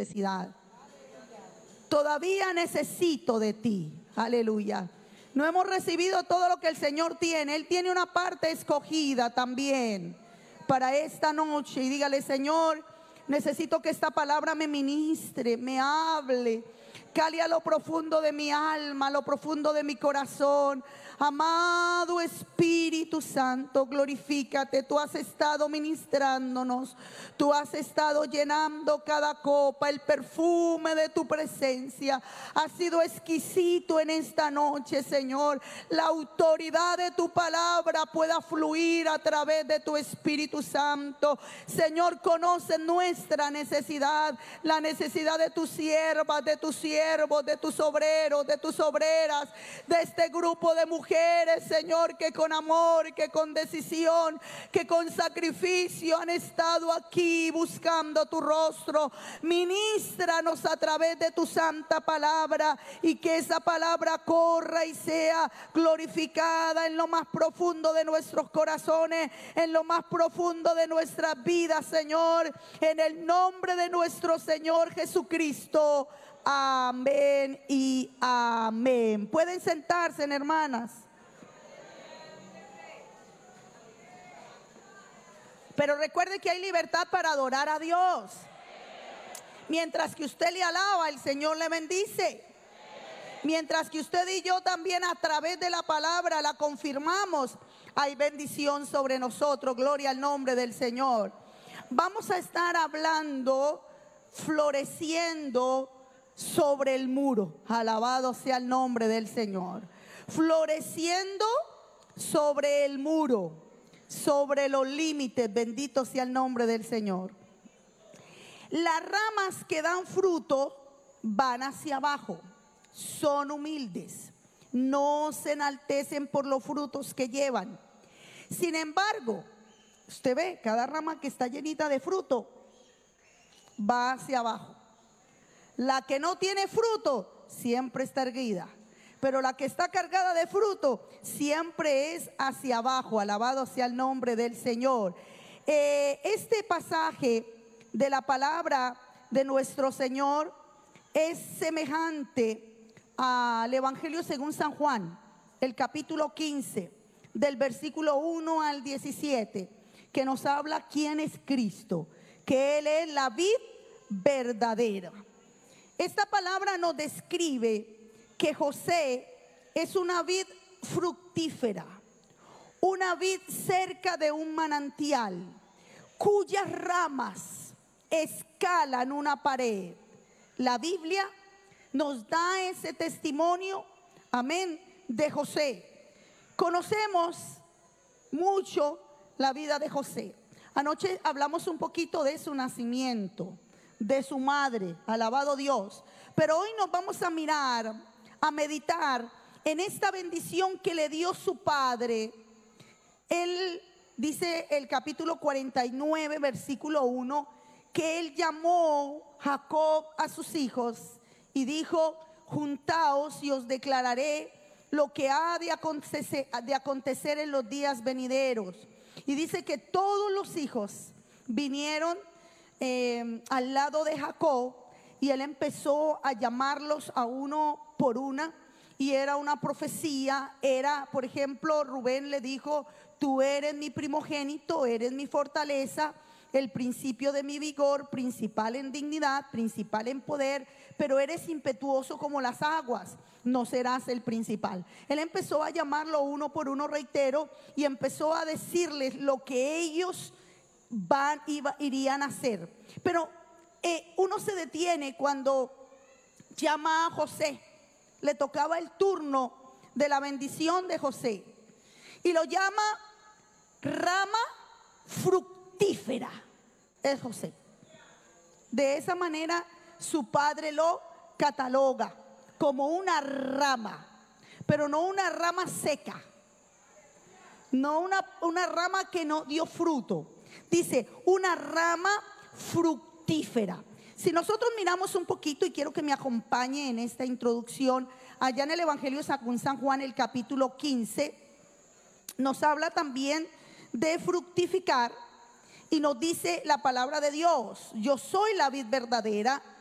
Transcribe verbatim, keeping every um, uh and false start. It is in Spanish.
necesidad. Todavía necesito de ti. Aleluya. No hemos recibido todo lo que el Señor tiene. Él tiene una parte escogida también para esta noche. Y dígale: Señor, necesito que esta palabra me ministre, me hable, cale a lo profundo de mi alma, a lo profundo de mi corazón. Amado Espíritu Santo, glorifícate. Tú has estado ministrándonos, tú has estado llenando cada copa. El perfume de tu presencia ha sido exquisito en esta noche, Señor. La autoridad de tu palabra pueda fluir a través de tu Espíritu Santo. Señor, conoce nuestra necesidad, la necesidad de tus siervas, de tus siervos, de tus obreros, de tus obreras, de este grupo de mujeres, Señor, que con amor, que con decisión, que con sacrificio han estado aquí buscando tu rostro. Ministranos a través de tu santa palabra, y que esa palabra corra y sea glorificada en lo más profundo de nuestros corazones, en lo más profundo de nuestras vidas, Señor, en el nombre de nuestro Señor Jesucristo. Amén y amén. Pueden sentarse, hermanas. Pero recuerde que hay libertad para adorar a Dios. Mientras que usted le alaba, el Señor le bendice. Mientras que usted y yo también a través de la palabra la confirmamos, hay bendición sobre nosotros. Gloria al nombre del Señor. Vamos a estar hablando, floreciendo sobre el muro. Alabado sea el nombre del Señor. Floreciendo sobre el muro, sobre los límites. Bendito sea el nombre del Señor. Las ramas que dan fruto van hacia abajo, son humildes, no se enaltecen por los frutos que llevan. Sin embargo, usted ve, cada rama que está llenita de fruto va hacia abajo. La que no tiene fruto siempre está erguida, pero la que está cargada de fruto siempre es hacia abajo. Alabado sea el nombre del Señor. Eh, este pasaje de la palabra de nuestro Señor es semejante al Evangelio según San Juan, el capítulo quince, del versículo uno al diecisiete, que nos habla quién es Cristo, que Él es la vid verdadera. Esta palabra nos describe que José es una vid fructífera, una vid cerca de un manantial, cuyas ramas escalan una pared. La Biblia nos da ese testimonio, amén, de José. Conocemos mucho la vida de José. Anoche hablamos un poquito de su nacimiento, de su madre, alabado Dios. Pero hoy nos vamos a mirar, a meditar en esta bendición que le dio su padre. Él dice el capítulo cuarenta y nueve, versículo uno, que él llamó Jacob a sus hijos y dijo: juntaos y os declararé lo que ha de acontecer, de acontecer en los días venideros. Y dice que todos los hijos vinieron eh, al lado de Jacob, y él empezó a llamarlos a uno por una, y era una profecía. Era, por ejemplo, Rubén le dijo: tú eres mi primogénito, eres mi fortaleza, el principio de mi vigor, principal en dignidad, principal en poder, pero eres impetuoso como las aguas, no serás el principal. Él empezó a llamarlo uno por uno, reitero, y empezó a decirles lo que ellos van, iba, irían a hacer. Pero eh, uno se detiene cuando llama a José. Le tocaba el turno de la bendición de José, y lo llama rama fructífera. Es José. De esa manera su padre lo cataloga como una rama, pero no una rama seca, no una, una rama que no dio fruto. Dice una rama fructífera. Si nosotros miramos un poquito, y quiero que me acompañe en esta introducción, allá en el Evangelio según San Juan, el capítulo quince, nos habla también de fructificar. Y nos dice la palabra de Dios: yo soy la vid verdadera